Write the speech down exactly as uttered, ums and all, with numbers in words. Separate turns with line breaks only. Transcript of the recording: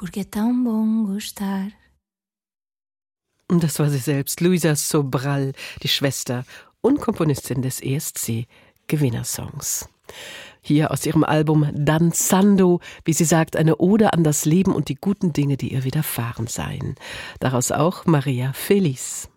porque é tão bom gostar.
Und das war sie selbst, Luisa Sobral, die Schwester und Komponistin des E S C Gewinnersongs. Hier aus ihrem Album Danzando, wie sie sagt, eine Ode an das Leben und die guten Dinge, die ihr widerfahren seien. Daraus auch Maria Feliz.